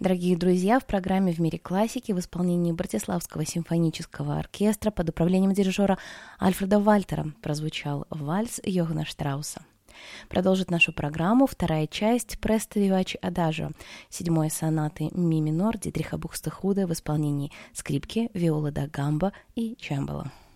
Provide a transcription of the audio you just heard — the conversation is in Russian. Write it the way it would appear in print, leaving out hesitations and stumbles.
Дорогие друзья, в программе «В мире классики» в исполнении Братиславского симфонического оркестра под управлением дирижера Альфреда Вальтера прозвучал вальс Йоханна Штрауса. Продолжит нашу программу вторая часть «Престо вивачи адажио» 7-й сонаты ми минор Дитриха Букстехуде в исполнении скрипки, виолы да гамбо и чембало.